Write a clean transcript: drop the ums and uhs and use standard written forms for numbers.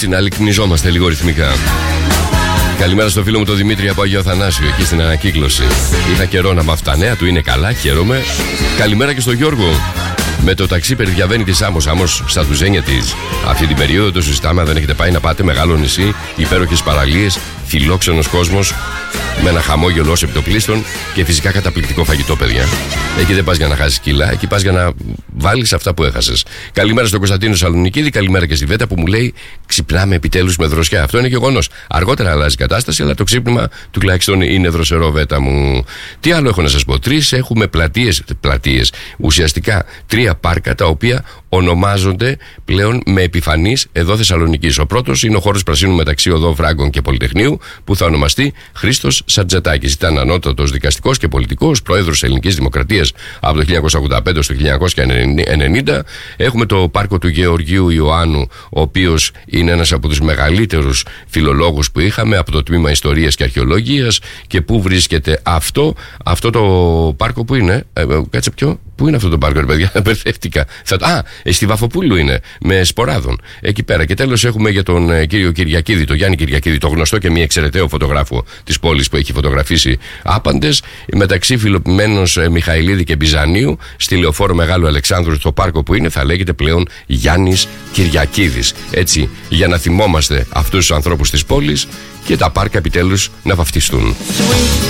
έτσι να λυκνιζόμαστε λίγο ρυθμικά. Καλημέρα στο φίλο μου τον Δημήτρη από Άγιο Αθανάσιο, εκεί στην ανακύκλωση. Είχα καιρό να μάθω τα νέα του, είναι καλά, χαίρομαι. Καλημέρα και στον Γιώργο. Με το ταξί περιδιαβαίνει τη Σάμος στα τουζένια της. Αυτή την περίοδο το συζητάμε, αν δεν έχετε πάει να πάτε. Μεγάλο νησί, υπέροχες παραλίες, φιλόξενος κόσμος, με ένα χαμόγελο ως επιτοπλίστων και φυσικά καταπληκτικό φαγητό, παιδιά. Εκεί δεν πας για να χάσεις κιλά, εκεί πας για να βάλεις αυτά που έχασες. Καλημέρα στον Κωνσταντίνο Σαλονικίδη, καλημέρα και στη Βέτα που μου λέει ξυπνάμε επιτέλους με δροσιά. Αυτό είναι γεγονός. Αργότερα αλλάζει η κατάσταση, αλλά το ξύπνημα τουλάχιστον είναι δροσερό, Βέτα μου. Τι άλλο έχω να σας πω? Έχουμε πλατείες. Ουσιαστικά 3 πάρκα τα οποία ονομάζονται πλέον με επιφανείς εδώ Θεσσαλονικής. Ο πρώτος είναι ο χώρος πρασίνου μεταξύ Οδό Φράγκων και Πολυτεχνείου, που θα ονομαστεί Χρήστος Σατζετάκης. Ήταν ανώτατος δικαστικός και πολιτικός, πρόεδρος Ελληνικής Δημοκρατίας από το 1985 στο 1990. Έχουμε το πάρκο του Γεωργίου Ιωάννου, ο οποίος είναι ένας από τους μεγαλύτερους φιλολόγους που είχαμε από το τμήμα Ιστορίας και Αρχαιολογίας. Και πού βρίσκεται αυτό το πάρκο? Που είναι, κάτσε ποιο. Πού είναι αυτό το πάρκο, ρε παιδιά? Μπερδεύτηκα. Στη Βαφοπούλου είναι, με Σποράδων. Εκεί πέρα. Και τέλος έχουμε για τον κύριο Κυριακίδη, τον Γιάννη Κυριακίδη, το γνωστό και μη εξαιρεταίο φωτογράφο της πόλης που έχει φωτογραφίσει άπαντες. Μεταξύ Φιλοπημένος Μιχαηλίδη και Μπιζανίου, στη Λεωφόρο Μεγάλου Αλεξάνδρου, στο πάρκο που είναι, θα λέγεται πλέον Γιάννης Κυριακίδης. Έτσι, για να θυμόμαστε αυτούς τους ανθρώπους της πόλης και τα πάρκα επιτέλους να βαφτιστούν.